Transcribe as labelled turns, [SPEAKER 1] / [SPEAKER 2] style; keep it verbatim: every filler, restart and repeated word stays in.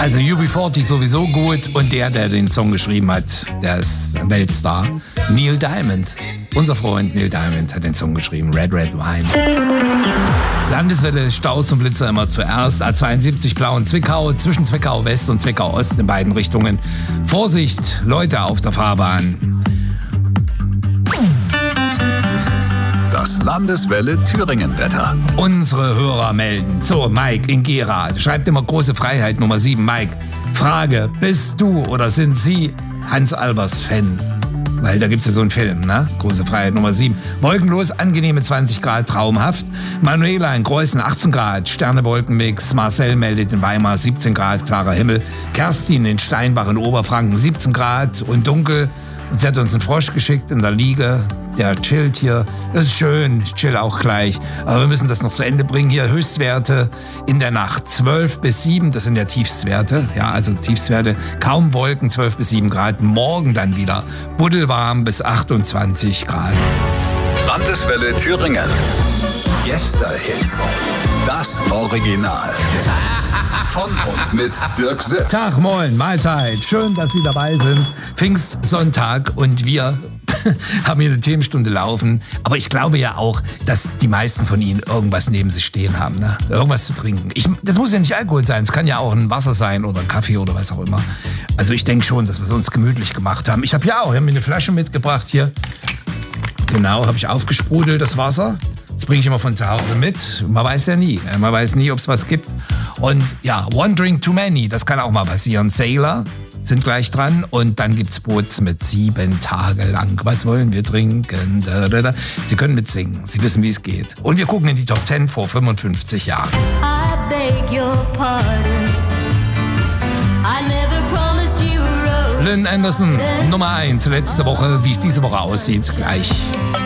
[SPEAKER 1] Also U B vierzig sowieso gut und der, der den Song geschrieben hat, der ist ein Weltstar. Neil Diamond. Unser Freund Neil Diamond hat den Song geschrieben, Red Red Wine. Landeswelle, Staus und Blitzer immer zuerst. A zweiundsiebzig Blau in Zwickau, zwischen Zwickau West und Zwickau Ost in beiden Richtungen. Vorsicht, Leute auf der Fahrbahn.
[SPEAKER 2] Das Landeswelle Thüringen-Wetter.
[SPEAKER 1] Unsere Hörer melden. So, Mike in Gera schreibt immer Große Freiheit Nummer sieben. Mike, Frage, bist du oder sind Sie Hans Albers Fan? Weil da gibt es ja so einen Film, ne? Große Freiheit Nummer sieben. Wolkenlos, angenehme zwanzig Grad, traumhaft. Manuela in Greußen achtzehn Grad, Sterne-Wolkenmix. Marcel meldet in Weimar siebzehn Grad, klarer Himmel. Kerstin in Steinbach in Oberfranken siebzehn Grad und dunkel. Und sie hat uns einen Frosch geschickt in der Liege. Der chillt hier. Das ist schön, ich chill auch gleich. Aber wir müssen das noch zu Ende bringen. Hier Höchstwerte in der Nacht zwölf bis sieben. Das sind ja Tiefstwerte. Ja, also Tiefstwerte. Kaum Wolken, zwölf bis sieben Grad. Morgen dann wieder buddelwarm bis achtundzwanzig Grad.
[SPEAKER 2] Landeswelle Thüringen. Gästehits. Das Original. Von und mit Dirk Sipp.
[SPEAKER 1] Tag, moin, Mahlzeit. Schön, dass Sie dabei sind. Pfingstsonntag und wir haben hier eine Themenstunde laufen. Aber ich glaube ja auch, dass die meisten von Ihnen irgendwas neben sich stehen haben. Ne? Irgendwas zu trinken. Ich, das muss ja nicht Alkohol sein. Es kann ja auch ein Wasser sein oder ein Kaffee oder was auch immer. Also ich denke schon, dass wir es uns gemütlich gemacht haben. Ich habe ja auch ich hab mir eine Flasche mitgebracht hier. Genau, habe ich aufgesprudelt, das Wasser. Das bringe ich immer von zu Hause mit. Man weiß ja nie. Man weiß nie, ob es was gibt. Und ja, One Drink Too Many, das kann auch mal passieren. Sailor sind gleich dran. Und dann gibt's Boots mit sieben Tage lang. Was wollen wir trinken? Da, da, da. Sie können mitsingen. Sie wissen, wie es geht. Und wir gucken in die Top zehn vor fünfundfünfzig Jahren.
[SPEAKER 3] I beg your pardon. I never promised you a rose.
[SPEAKER 1] Lynn Anderson, Nummer eins. Letzte Woche, wie es diese Woche aussieht, gleich.